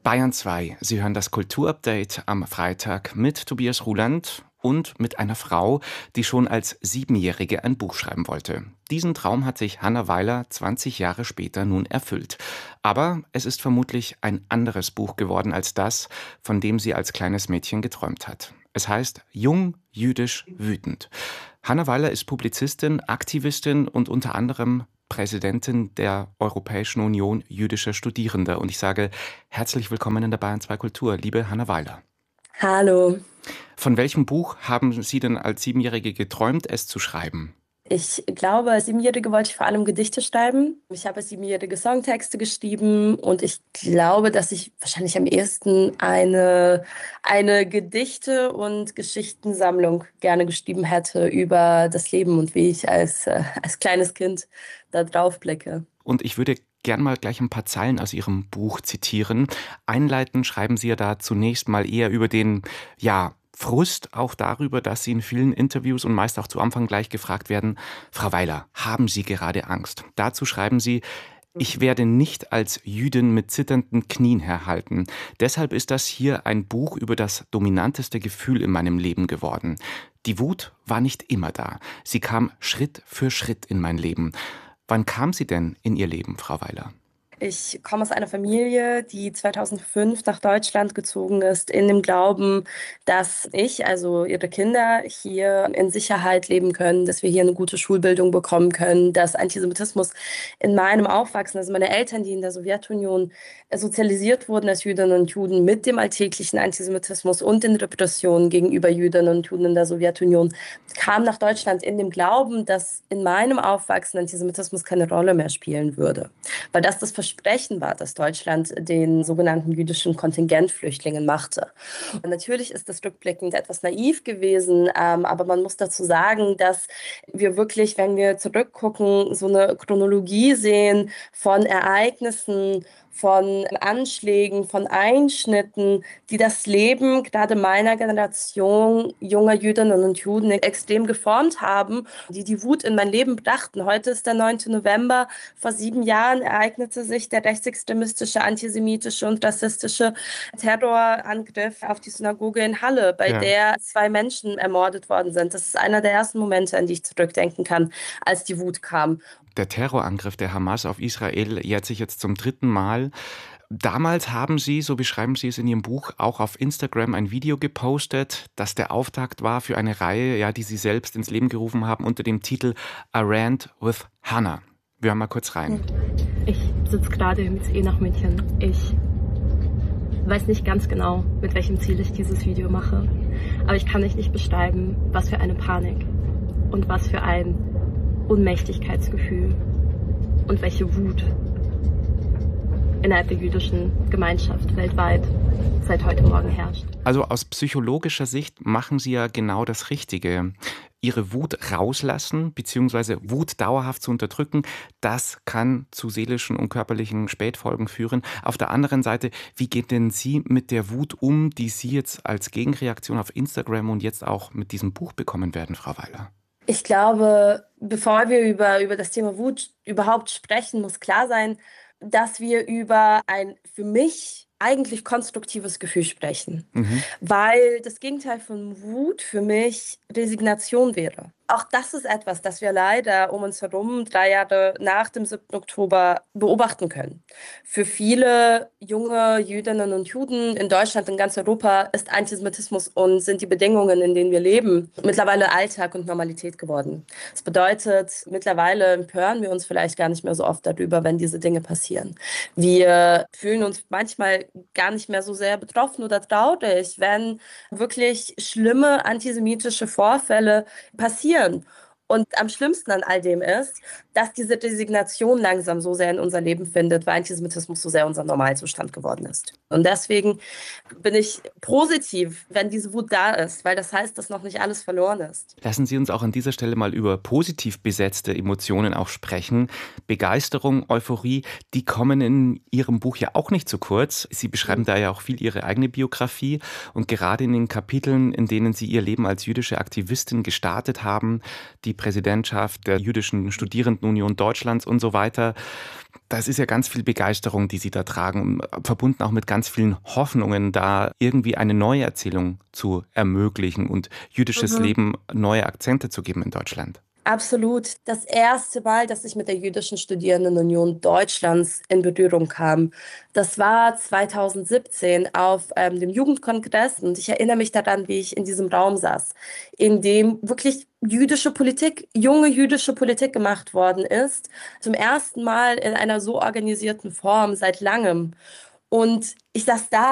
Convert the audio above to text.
Bayern 2. Sie hören das Kulturupdate am Freitag mit Tobias Ruland und mit einer Frau, die schon als Siebenjährige ein Buch schreiben wollte. Diesen Traum hat sich Hanna Weiler 20 Jahre später nun erfüllt. Aber es ist vermutlich ein anderes Buch geworden als das, von dem sie als kleines Mädchen geträumt hat. Es heißt Jung, jüdisch, wütend. Hanna Weiler ist Publizistin, Aktivistin und unter anderem Präsidentin der Europäischen Union jüdischer Studierender. Und ich sage herzlich willkommen in der Bayern 2 Kultur, liebe Hanna Weiler. Hallo. Von welchem Buch haben Sie denn als Siebenjährige geträumt, es zu schreiben? Ich glaube, als Siebenjährige wollte ich vor allem Gedichte schreiben. Ich habe als Siebenjährige Songtexte geschrieben und ich glaube, dass ich wahrscheinlich am ehesten eine Gedichte- und Geschichtensammlung gerne geschrieben hätte über das Leben und wie ich als kleines Kind da drauf blicke. Und ich würde gern mal gleich ein paar Zeilen aus Ihrem Buch zitieren. Einleitend schreiben Sie ja da zunächst mal eher über den, Frust, auch darüber, dass Sie in vielen Interviews und meist auch zu Anfang gleich gefragt werden, Frau Weiler, haben Sie gerade Angst? Dazu schreiben Sie, ich werde nicht als Jüdin mit zitternden Knien herhalten. Deshalb ist das hier ein Buch über das dominanteste Gefühl in meinem Leben geworden. Die Wut war nicht immer da. Sie kam Schritt für Schritt in mein Leben. Wann kam sie denn in Ihr Leben, Frau Weiler? Ich komme aus einer Familie, die 2005 nach Deutschland gezogen ist, in dem Glauben, dass ich, also ihre Kinder, hier in Sicherheit leben können, dass wir hier eine gute Schulbildung bekommen können, dass Antisemitismus in meinem Aufwachsen, also meine Eltern, die in der Sowjetunion sozialisiert wurden als Jüdinnen und Juden mit dem alltäglichen Antisemitismus und den Repressionen gegenüber Jüdinnen und Juden in der Sowjetunion, kamen nach Deutschland in dem Glauben, dass in meinem Aufwachsen Antisemitismus keine Rolle mehr spielen würde. Weil das Versprechen war, das Deutschland den sogenannten jüdischen Kontingentflüchtlingen machte. Und natürlich ist das rückblickend etwas naiv gewesen, aber man muss dazu sagen, dass wir wirklich, wenn wir zurückgucken, so eine Chronologie sehen von Ereignissen, von Anschlägen, von Einschnitten, die das Leben gerade meiner Generation junger Jüdinnen und Juden extrem geformt haben, die die Wut in mein Leben brachten. Heute ist der 9. November. Vor 7 Jahren ereignete sich der rechtsextremistische, antisemitische und rassistische Terrorangriff auf die Synagoge in Halle, bei der 2 Menschen ermordet worden sind. Das ist einer der ersten Momente, an die ich zurückdenken kann, als die Wut kam. Der Terrorangriff der Hamas auf Israel jährt sich jetzt zum 3. Mal. Damals haben Sie, so beschreiben Sie es in Ihrem Buch, auch auf Instagram ein Video gepostet, das der Auftakt war für eine Reihe, die Sie selbst ins Leben gerufen haben, unter dem Titel A Rant with Hannah. Wir hören mal kurz rein. Ich sitze gerade im ICE nach München. Ich weiß nicht ganz genau, mit welchem Ziel ich dieses Video mache. Aber ich kann euch nicht beschreiben, was für eine Panik und was für ein Ohnmächtigkeitsgefühl und welche Wut innerhalb der jüdischen Gemeinschaft weltweit seit heute Morgen herrscht. Also aus psychologischer Sicht machen Sie ja genau das Richtige. Ihre Wut rauslassen bzw. Wut dauerhaft zu unterdrücken, das kann zu seelischen und körperlichen Spätfolgen führen. Auf der anderen Seite, wie geht denn Sie mit der Wut um, die Sie jetzt als Gegenreaktion auf Instagram und jetzt auch mit diesem Buch bekommen werden, Frau Weiler? Ich glaube, bevor wir über das Thema Wut überhaupt sprechen, muss klar sein, dass wir über ein für mich eigentlich konstruktives Gefühl sprechen. Weil das Gegenteil von Wut für mich Resignation wäre. Auch das ist etwas, das wir leider um uns herum 3 Jahre nach dem 7. Oktober beobachten können. Für viele junge Jüdinnen und Juden in Deutschland, in ganz Europa ist Antisemitismus und sind die Bedingungen, in denen wir leben, mittlerweile Alltag und Normalität geworden. Das bedeutet, mittlerweile empören wir uns vielleicht gar nicht mehr so oft darüber, wenn diese Dinge passieren. Wir fühlen uns manchmal gar nicht mehr so sehr betroffen oder traurig, wenn wirklich schlimme antisemitische Vorfälle passieren. Und am schlimmsten an all dem ist, dass diese Resignation langsam so sehr in unser Leben findet, weil Antisemitismus so sehr unser Normalzustand geworden ist. Und deswegen bin ich positiv, wenn diese Wut da ist, weil das heißt, dass noch nicht alles verloren ist. Lassen Sie uns auch an dieser Stelle mal über positiv besetzte Emotionen auch sprechen. Begeisterung, Euphorie, die kommen in Ihrem Buch ja auch nicht zu kurz. Sie beschreiben da ja auch viel Ihre eigene Biografie und gerade in den Kapiteln, in denen Sie Ihr Leben als jüdische Aktivistin gestartet haben, die Präsidentschaft der Jüdischen Studierendenunion Deutschlands und so weiter. Das ist ja ganz viel Begeisterung, die Sie da tragen, verbunden auch mit ganz vielen Hoffnungen, da irgendwie eine neue Erzählung zu ermöglichen und jüdisches Leben neue Akzente zu geben in Deutschland. Absolut. Das erste Mal, dass ich mit der Jüdischen Studierendenunion Deutschlands in Berührung kam, das war 2017 auf dem Jugendkongress. Und ich erinnere mich daran, wie ich in diesem Raum saß, in dem wirklich jüdische Politik, junge jüdische Politik gemacht worden ist. Zum ersten Mal in einer so organisierten Form seit langem. Und ich saß da